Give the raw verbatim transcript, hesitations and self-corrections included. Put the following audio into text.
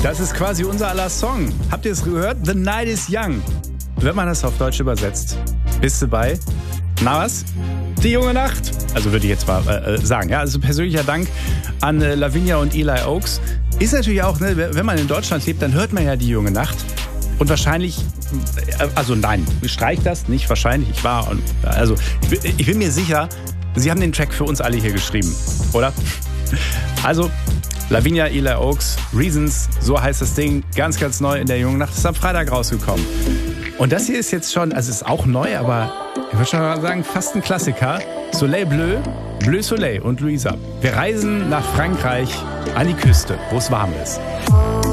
Das ist quasi unser aller Song. Habt ihr es gehört? The Night is Young. Wenn man das auf Deutsch übersetzt, bist du bei, na was? Die junge Nacht. Also würde ich jetzt mal äh, sagen. Ja, also persönlicher Dank an äh, Lavinia und Eli Oaks. Ist natürlich auch, ne, wenn man in Deutschland lebt, dann hört man ja die junge Nacht. Und wahrscheinlich, also nein, streich das, nicht wahrscheinlich. Ich war, also ich, ich bin mir sicher, Sie haben den Track für uns alle hier geschrieben, oder? Also, Lavinia, Eli Oaks, Reasons, so heißt das Ding, ganz, ganz neu in der jungen Nacht, ist am Freitag rausgekommen. Und das hier ist jetzt schon, also ist auch neu, aber ich würde schon mal sagen, fast ein Klassiker. Soleil Bleu, Bleu Soleil und Louisa. Wir reisen nach Frankreich an die Küste, wo es warm ist.